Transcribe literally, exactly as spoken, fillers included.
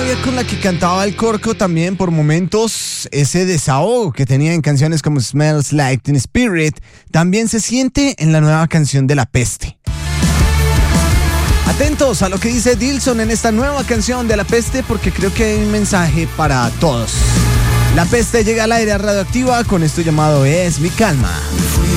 rabia con la que cantaba el Corco también por momentos, ese desahogo que tenía en canciones como Smells Like Teen Spirit, también se siente en la nueva canción de La Peste. Atentos a lo que dice Dilson en esta nueva canción de La Peste, porque creo que hay un mensaje para todos. La Peste llega al aire a Radioactiva con esto llamado Es mi calma.